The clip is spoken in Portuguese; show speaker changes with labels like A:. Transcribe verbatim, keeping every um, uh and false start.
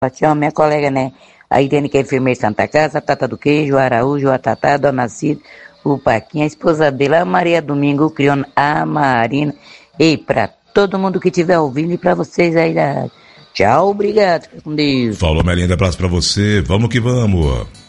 A: Tchau, minha colega, né? A Irene, que é enfermeira de Santa Casa, a Tata do Queijo, a Araújo, a Tatá, a Dona Cida, o Paquinha, a esposa dele, a Maria Domingo, o Criona, a Marina. E pra todo mundo que estiver ouvindo e pra vocês aí da... Tchau, obrigado, fica com Deus.
B: Falou, Melinda, abraço pra você, vamos que vamos.